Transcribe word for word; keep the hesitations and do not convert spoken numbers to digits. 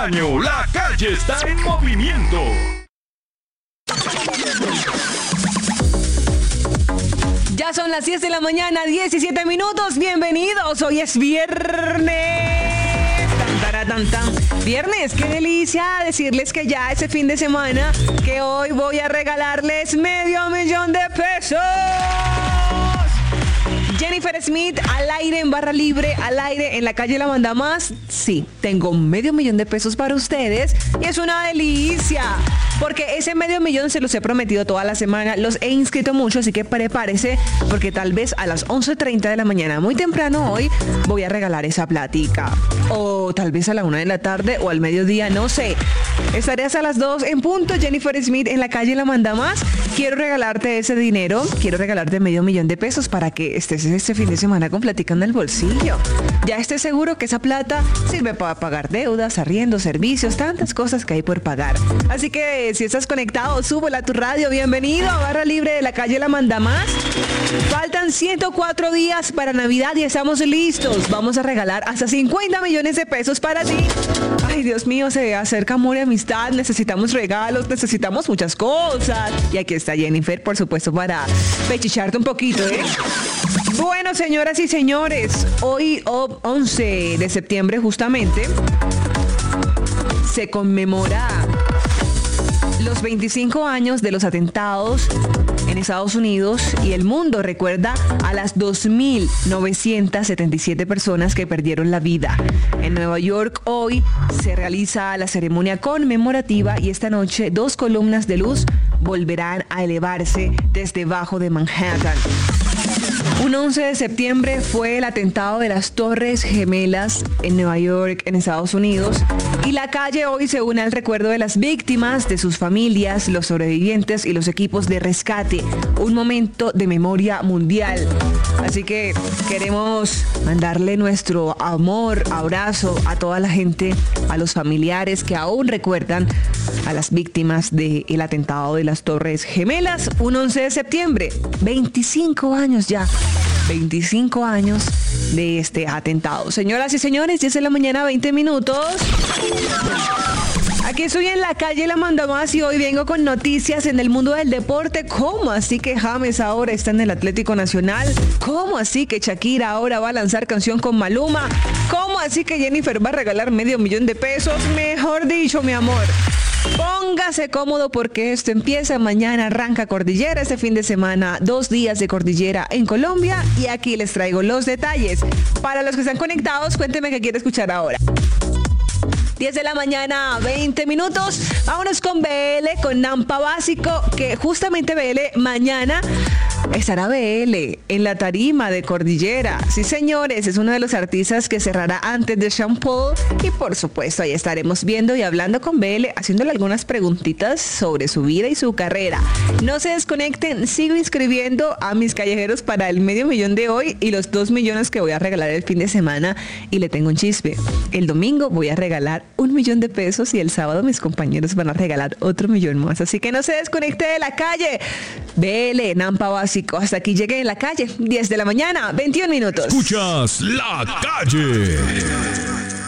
año, la calle está en movimiento. Ya son las diez de la mañana, diecisiete minutos. Bienvenidos, hoy es viernes. Tan, tara, tan, tan. Viernes, qué delicia decirles que ya ese fin de semana, que hoy voy a regalarles medio millón de pesos. Jennifer Smith al aire en Barra Libre, al aire en la calle La Manda Más. Sí, tengo medio millón de pesos para ustedes y es una delicia. Porque ese medio millón se los he prometido toda la semana, los he inscrito mucho, así que prepárese, porque tal vez a las once treinta de la mañana, muy temprano hoy, voy a regalar esa plática. O tal vez a la una de la tarde o al mediodía, no sé. Estaré hasta las dos en punto, Jennifer Smith en la calle La Manda Más. Quiero regalarte ese dinero, quiero regalarte medio millón de pesos para que estés este fin de semana con plática en el bolsillo. Ya estés seguro que esa plata sirve para pagar deudas, arriendos, servicios, tantas cosas que hay por pagar. Así que si estás conectado, súbela a tu radio. Bienvenido a Barra Libre de la calle La Manda Más. Faltan ciento cuatro días para Navidad y estamos listos. Vamos a regalar hasta cincuenta millones de pesos para ti. Ay, Dios mío, se acerca amor y amistad. Necesitamos regalos, necesitamos muchas cosas. Y aquí está Jennifer, por supuesto, para pechicharte un poquito, ¿eh? Bueno, señoras y señores, hoy oh, once de septiembre justamente se conmemora los veinticinco años de los atentados en Estados Unidos y el mundo recuerda a las dos mil novecientas setenta y siete personas que perdieron la vida. En Nueva York hoy se realiza la ceremonia conmemorativa y esta noche dos columnas de luz volverán a elevarse desde debajo de Manhattan. Un once de septiembre fue el atentado de las Torres Gemelas en Nueva York, en Estados Unidos, y la calle hoy se une al recuerdo de las víctimas, de sus familias, los sobrevivientes y los equipos de rescate. Un momento de memoria mundial. Así que queremos mandarle nuestro amor, abrazo a toda la gente, a los familiares que aún recuerdan a las víctimas del atentado de las Torres Gemelas. Un once de septiembre, veinticinco años ya. veinticinco años de este atentado. Señoras y señores, diez de la mañana, veinte minutos. Aquí estoy en la calle La Manda Más y hoy vengo con noticias en el mundo del deporte. ¿Cómo así que James ahora está en el Atlético Nacional? ¿Cómo así que Shakira ahora va a lanzar canción con Maluma? ¿Cómo así que Jennifer va a regalar medio millón de pesos? Mejor dicho, mi amor, póngase cómodo porque esto empieza mañana, arranca Cordillera este fin de semana, dos días de Cordillera en Colombia y aquí les traigo los detalles. Para los que están conectados, cuénteme qué quiere escuchar ahora. diez de la mañana, veinte minutos. Vámonos con B L, con Nampa Básico, que justamente B L mañana estará B L en la tarima de Cordillera. Sí, señores, es uno de los artistas que cerrará antes de Sean Paul y por supuesto ahí estaremos viendo y hablando con B L, haciéndole algunas preguntitas sobre su vida y su carrera. No se desconecten, sigo inscribiendo a mis callejeros para el medio millón de hoy y los dos millones que voy a regalar el fin de semana. Y le tengo un chisme, el domingo voy a regalar un millón de pesos y el sábado mis compañeros van a regalar otro millón más. Así que no se desconecte de la calle. B L, Nampa Básico. Hasta aquí llegué en la calle, diez de la mañana, veintiún minutos. Escuchas La Calle.